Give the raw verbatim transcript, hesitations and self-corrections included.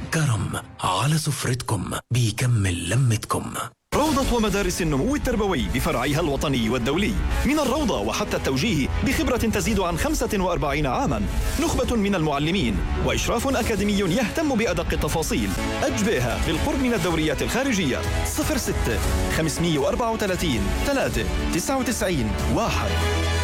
كرم على سفرتكم بيكمل لمتكم. روضة ومدارس النمو التربوي بفرعيها الوطني والدولي، من الروضة وحتى التوجيه بخبرة تزيد عن خمسة وأربعين عاما، نخبة من المعلمين وإشراف أكاديمي يهتم بأدق التفاصيل. أجبئها بالقرب من الدوريات الخارجية. صفر ستة خمسمائة وأربعة وثلاثين ثلاثة تسعة وتسعين واحد.